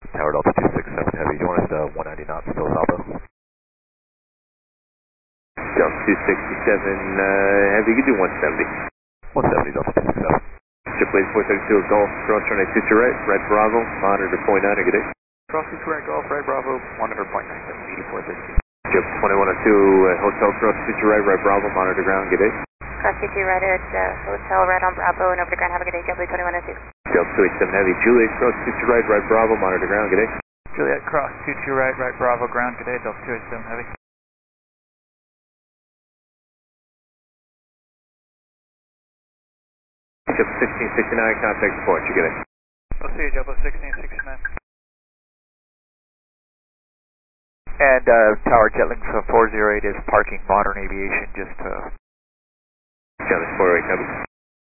Tower Delta 267 Heavy, do you want us to 190 knots still Salvo? Delta 267 Heavy, you can do 170. 170 Delta 267. Chip Blaze 432 Golf, cross runway 22 right, right Bravo, monitor .9, good day. Cross 22 right Golf, right Bravo, monitor .9, 8432. Chip 2102 Hotel, cross 22 right, right Bravo, monitor ground, good day. Cross 22 right at Hotel, right on Bravo, and over the ground, have a good day, JetBlue 2102. Delta 287 Heavy, Juliet, cross 22 right, right Bravo, monitor ground, good day. Juliet, cross 22 right, right Bravo, ground, good day, Delta 287 Heavy. Chip 1669, contact support, you get it. I'll see you, JetBlue 1669. And Tower Jetlink 408 is parking Modern Aviation just to... Jetlink 408, copy.